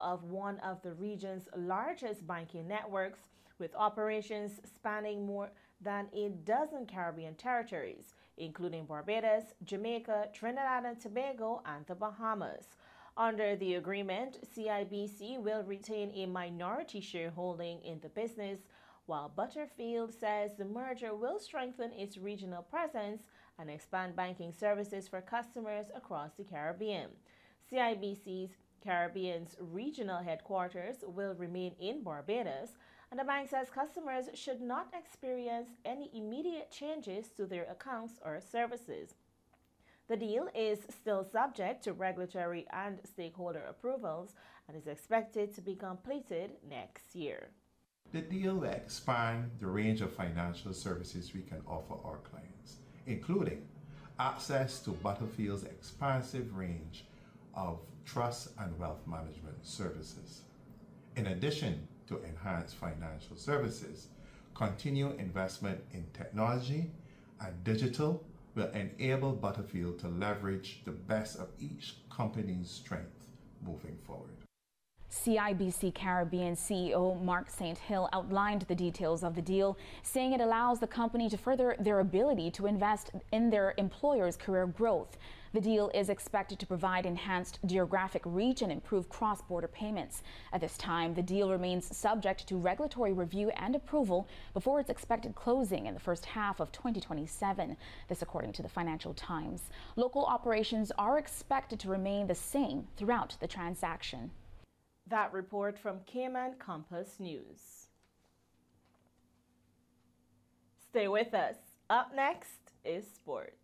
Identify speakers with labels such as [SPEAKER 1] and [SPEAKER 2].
[SPEAKER 1] of one of the region's largest banking networks, with operations spanning more than a dozen Caribbean territories, including Barbados, Jamaica, Trinidad and Tobago, and the Bahamas. Under the agreement, CIBC will retain a minority shareholding in the business, while Butterfield says the merger will strengthen its regional presence and expand banking services for customers across the Caribbean. CIBC's Caribbean's regional headquarters will remain in Barbados, and the bank says customers should not experience any immediate changes to their accounts or services. The deal is still subject to regulatory and stakeholder approvals and is expected to be completed next year.
[SPEAKER 2] The deal will expand the range of financial services we can offer our clients, including access to Butterfield's expansive range of trust and wealth management services. In addition to enhanced financial services, continued investment in technology and digital will enable Butterfield to leverage the best of each company's strength moving forward.
[SPEAKER 3] CIBC Caribbean CEO Mark St. Hill outlined the details of the deal, saying it allows the company to further their ability to invest in their employers' career growth. The deal is expected to provide enhanced geographic reach and improve cross-border payments. At this time, the deal remains subject to regulatory review and approval before its expected closing in the first half of 2027. This according to the Financial Times. Local operations are expected to remain the same throughout the transaction.
[SPEAKER 1] That report from Cayman Compass News. Stay with us. Up next is sports.